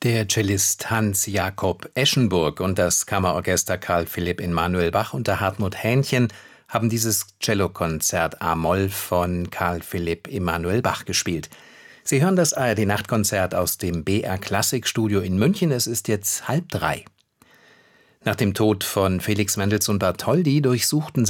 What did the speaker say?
Der Cellist Hans Jakob Eschenburg und das Kammerorchester Carl Philipp Emanuel Bach unter Hartmut Hähnchen haben dieses Cellokonzert a-Moll von Carl Philipp Emanuel Bach gespielt. Sie hören das ARD-Nachtkonzert aus dem BR-Klassikstudio in München. Es ist jetzt 2:30. Nach dem Tod von Felix Mendelssohn Bartholdy durchsuchten